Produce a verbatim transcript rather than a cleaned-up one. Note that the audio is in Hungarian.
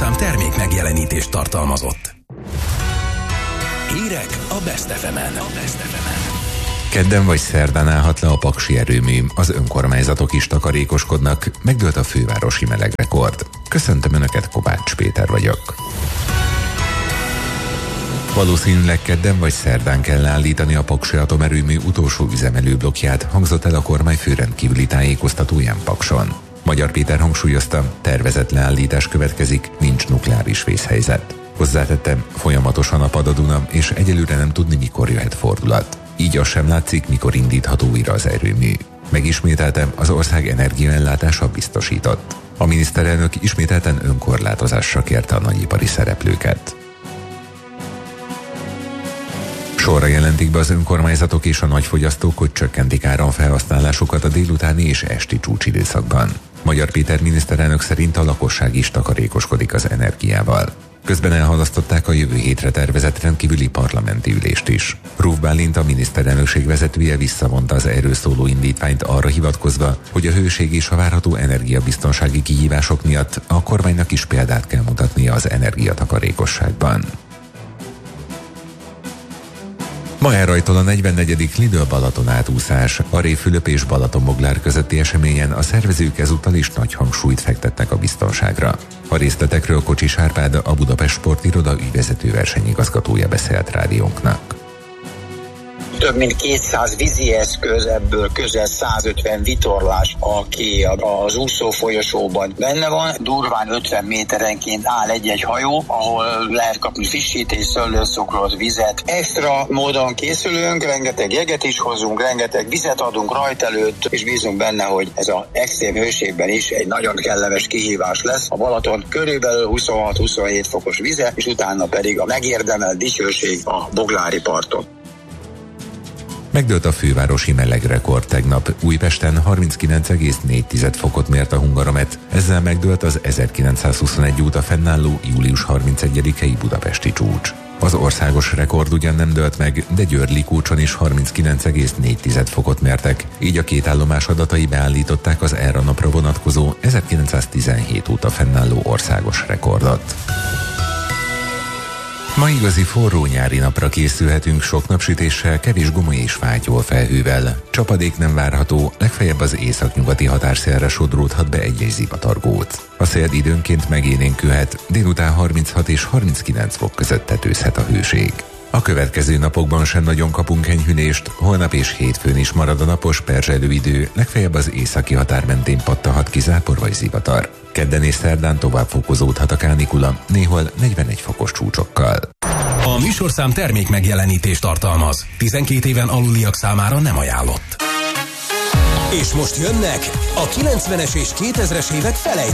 műsorszám termék megjelenítést tartalmazott. Hírek a Best ef emen. A Best ef emen. Kedden vagy szerdán állhat le a paksi erőmű, az önkormányzatok is takarékoskodnak, megdőlt a fővárosi melegrekord. Köszöntöm Önöket, Kovács Péter vagyok. Valószínűleg kedden vagy szerdán kell állítani a paksi atomerőmű utolsó üzemelőblokkját, hangzott el a kormányfő rendkívüli tájékoztatóján Pakson. Magyar Péter hangsúlyozta, tervezett leállítás következik, nincs nukleáris vészhelyzet. Hozzátettem, folyamatosan apad a Duna, és egyelőre nem tudni, mikor jöhet fordulat. Így az sem látszik, mikor indítható újra az erőmű. Megismételtem, az ország energiaellátása biztosított. A miniszterelnök ismételten önkorlátozásra kérte a nagyipari szereplőket. Sorra jelentik be az önkormányzatok és a nagyfogyasztók, hogy csökkentik áramfelhasználásukat a délutáni és esti csúcsidőszakban. Magyar Péter miniszterelnök szerint a lakosság is takarékoskodik az energiával. Közben elhalasztották a jövő hétre tervezett rendkívüli parlamenti ülést is. Ruf Bálint, a miniszterelnökség vezetője visszavonta az erről szóló indítványt arra hivatkozva, hogy a hőség és a várható energiabiztonsági kihívások miatt a kormánynak is példát kell mutatnia az energiatakarékosságban. Ma elrajtol a negyvennegyedik Lidl Balaton átúszás. A Révfülöp és Balatonboglár közötti eseményen a szervezők ezúttal is nagy hangsúlyt fektetnek a biztonságra. A részletekről Kocsis Árpád, a Budapest Sportiroda ügyvezető versenyigazgatója beszélt rádiónknak. Több mint kétszáz vízi eszköz, ebből közel százötven vitorlás, aki az úszó folyosóban benne van. Durván ötven méterenként áll egy-egy hajó, ahol lehet kapni frissítés, szőlőszokrot, vizet. Extra módon készülünk, rengeteg jeget is hozunk, rengeteg vizet adunk rajt előtt, és bízunk benne, hogy ez az extrém hőségben is egy nagyon kellemes kihívás lesz. A Balaton körülbelül huszonhat-huszonhét fokos vize, és utána pedig a megérdemelt dicsőség a boglári parton. Megdőlt a fővárosi melegrekord tegnap. Újpesten harminckilenc egész négy fokot mért a Hungaromet, ezzel megdőlt az ezerkilencszázhuszonegy óta fennálló július harmincegyedikei budapesti csúcs. Az országos rekord ugyan nem dőlt meg, de Győr-Likócson is harminckilenc egész négy fokot mértek, így a két állomás adatai beállították az erre a napra vonatkozó ezerkilencszáztizenhét óta fennálló országos rekordot. Ma igazi forró nyári napra készülhetünk, sok napsütéssel, kevés gomoly és fátyol felhővel. Csapadék nem várható, legfeljebb az északnyugati határszélre sodródhat be egy-egy zivatargóc. A szél időnként megélénkülhet, délután harminchat és harminckilenc fok között tetőzhet a hőség. A következő napokban sem nagyon kapunk enyhülést, holnap és hétfőn is marad a napos, perzselő idő, legfeljebb az északi határ mentén pattanhat ki zápor vagy zivatar. Kedden és szerdán tovább fokozódhat a kánikula, néhol negyvenegy fokos csúcsokkal. A műsorszám termék megjelenítést tartalmaz. tizenkét éven aluliak számára nem ajánlott. És most jönnek a kilencvenes és kétezres évek felej